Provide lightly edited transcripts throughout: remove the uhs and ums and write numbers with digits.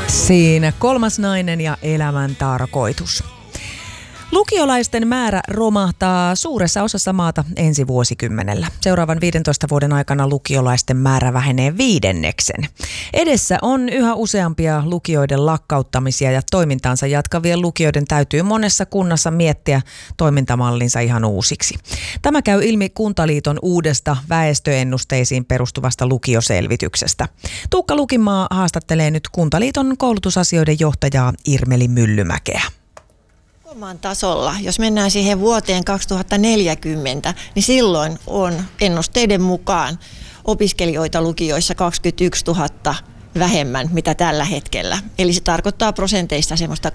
Siinä kolmas nainen ja elämän tarkoitus. Lukiolaisten määrä romahtaa suuressa osassa maata ensi vuosikymmenellä. Seuraavan 15 vuoden aikana lukiolaisten määrä vähenee 5. Edessä on yhä useampia lukioiden lakkauttamisia ja toimintaansa jatkavien lukioiden täytyy monessa kunnassa miettiä toimintamallinsa ihan uusiksi. Tämä käy ilmi Kuntaliiton uudesta väestöennusteisiin perustuvasta lukioselvityksestä. Tuukka Lukinmaa haastattelee nyt Kuntaliiton koulutusasioiden johtajaa Irmeli Myllymäkeä. Maan tasolla, jos mennään siihen vuoteen 2040, niin silloin on ennusteiden mukaan opiskelijoita lukioissa 21 000 vähemmän mitä tällä hetkellä. Eli se tarkoittaa prosenteista semmoista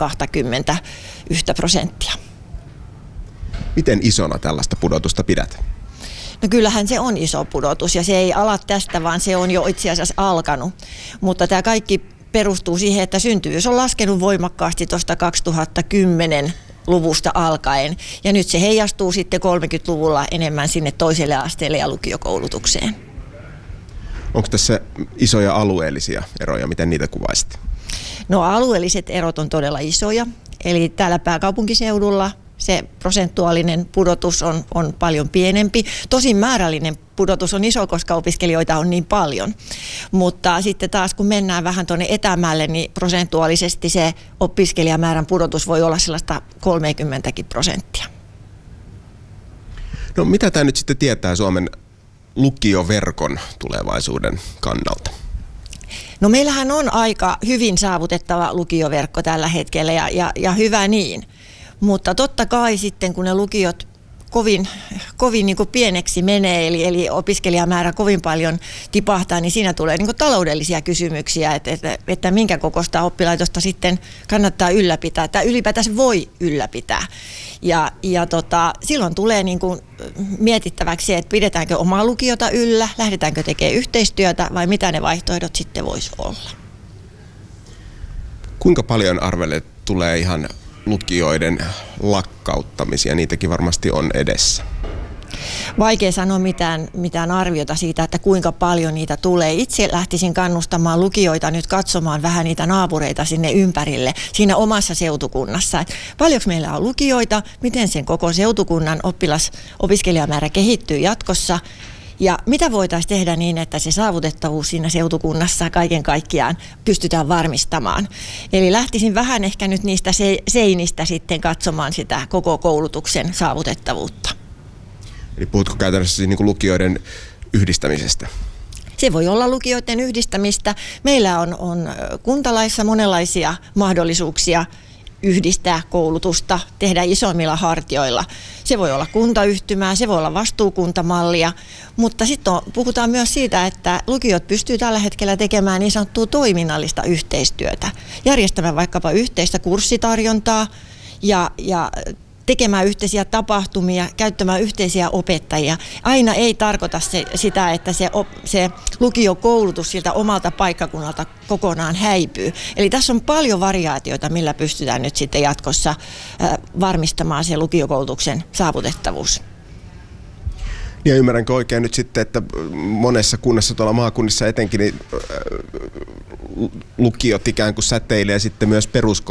21%. Miten isona tällaista pudotusta pidät? No kyllähän se on iso pudotus ja se ei ala tästä, vaan se on jo itse asiassa alkanut. Mutta tämä kaikki perustuu siihen, että syntyvyys on laskenut voimakkaasti tuosta 2010-luvusta alkaen. Ja nyt se heijastuu sitten 30-luvulla enemmän sinne toiselle asteelle ja lukiokoulutukseen. Onko tässä isoja alueellisia eroja? Miten niitä kuvaisit? No alueelliset erot on todella isoja. Eli täällä pääkaupunkiseudulla se prosentuaalinen pudotus on paljon pienempi. Tosin määrällinen pudotus on iso, koska opiskelijoita on niin paljon. Mutta sitten taas kun mennään vähän tuonne etämälle, niin prosentuaalisesti se opiskelijamäärän pudotus voi olla sellaista 30%. No mitä tämä nyt sitten tietää Suomen lukioverkon tulevaisuuden kannalta? No meillähän on aika hyvin saavutettava lukioverkko tällä hetkellä ja hyvä niin. Mutta totta kai sitten, kun ne lukiot kovin niin kuin pieneksi menee, eli opiskelijamäärä kovin paljon tipahtaa, niin siinä tulee niin kuin taloudellisia kysymyksiä, että minkä kokoista oppilaitosta sitten kannattaa ylläpitää, tai ylipäätään voi ylläpitää. Ja silloin tulee niin kuin mietittäväksi, että pidetäänkö omaa lukiota yllä, lähdetäänkö tekemään yhteistyötä, vai mitä ne vaihtoehdot sitten voisi olla. Kuinka paljon arvelet tulee ihan lukioiden lakkauttamisia, niitäkin varmasti on edessä? Vaikea sanoa mitään arviota siitä, että kuinka paljon niitä tulee. Itse lähtisin kannustamaan lukioita nyt katsomaan vähän niitä naapureita sinne ympärille, siinä omassa seutukunnassa. Paljonko meillä on lukioita, miten sen koko seutukunnan opiskelijamäärä kehittyy jatkossa, ja mitä voitaisiin tehdä niin, että se saavutettavuus siinä seutukunnassa kaiken kaikkiaan pystytään varmistamaan. Eli lähtisin vähän ehkä nyt niistä seinistä sitten katsomaan sitä koko koulutuksen saavutettavuutta. Eli puhutko käytännössä niin kuin lukioiden yhdistämisestä? Se voi olla lukioiden yhdistämistä. Meillä on kuntalaissa monenlaisia mahdollisuuksia yhdistää koulutusta, tehdä isommilla hartioilla. Se voi olla kuntayhtymää, se voi olla vastuukuntamallia, mutta sitten puhutaan myös siitä, että lukiot pystyy tällä hetkellä tekemään niin sanottua toiminnallista yhteistyötä, järjestämään vaikkapa yhteistä kurssitarjontaa ja tekemään yhteisiä tapahtumia, käyttämään yhteisiä opettajia. Aina ei tarkoita sitä, että se lukiokoulutus siltä omalta paikkakunnalta kokonaan häipyy. Eli tässä on paljon variaatioita, millä pystytään nyt sitten jatkossa varmistamaan se lukiokoulutuksen saavutettavuus. Ja ymmärränkö oikein nyt sitten, että monessa kunnassa tuolla maakunnissa etenkin niin lukiot ikään kuin säteilee sitten myös peruskouluun